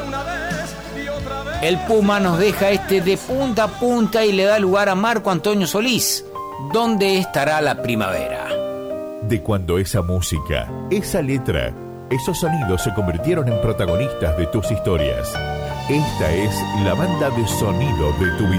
El Puma nos deja este de punta a punta y le da lugar a Marco Antonio Solís. ¿Dónde estará la primavera? De cuando esa música, esa letra, esos sonidos se convirtieron en protagonistas de tus historias. Esta es la banda de sonido de tu vida.